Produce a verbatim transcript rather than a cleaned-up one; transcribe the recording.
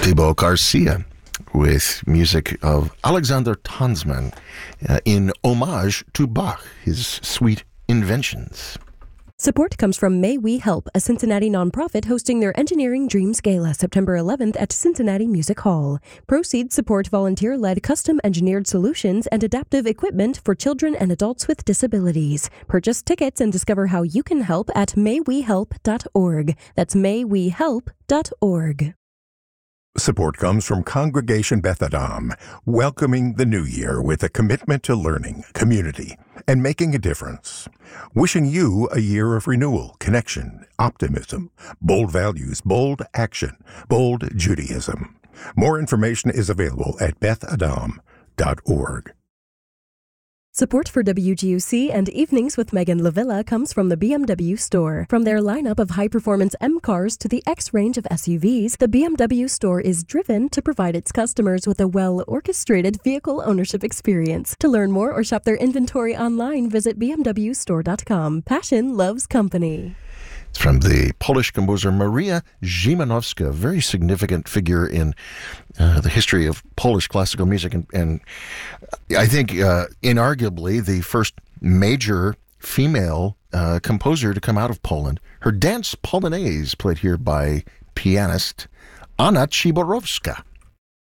Thibaut Garcia with music of Alexander Tansman uh, in homage to Bach, his sweet inventions. Support comes from May We Help, a Cincinnati nonprofit hosting their Engineering Dreams Gala September eleventh at Cincinnati Music Hall. Proceeds support volunteer-led custom-engineered solutions and adaptive equipment for children and adults with disabilities. Purchase tickets and discover how you can help at may we help dot org. That's may we help dot org. Support comes from Congregation Beth Adam, welcoming the new year with a commitment to learning, community, and making a difference. Wishing you a year of renewal, connection, optimism, bold values, bold action, bold Judaism. More information is available at beth adam dot org. Support for W G U C and Evenings with Megan Lavilla comes from the B M W store. From their lineup of high-performance M cars to the X range of S U Vs, the B M W store is driven to provide its customers with a well-orchestrated vehicle ownership experience. To learn more or shop their inventory online, visit b m w store dot com. Passion loves company. It's from the Polish composer Maria Szymanowska, a very significant figure in uh, the history of Polish classical music, and, and I think uh, inarguably the first major female uh, composer to come out of Poland. Her dance polonaise played here by pianist Anna Ciborowska.